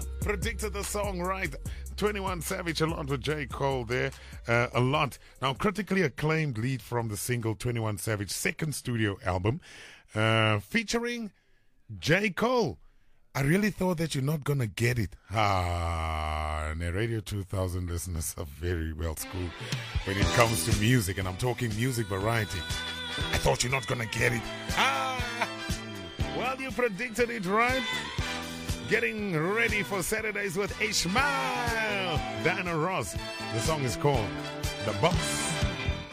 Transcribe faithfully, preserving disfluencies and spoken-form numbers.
predicted the song right. twenty-one Savage along with J. Cole there. Uh, a lot. Now, critically acclaimed lead from the single twenty-one Savage second studio album uh, featuring J. Cole. I really thought that you're not going to get it. Ah, and the Radio two thousand listeners are very well schooled when it comes to music, and I'm talking music variety. I thought you're not going to get it. Ah, well, you predicted it right. Getting ready for Saturdays with Ishmael. Diana Ross. The song is called The Boss.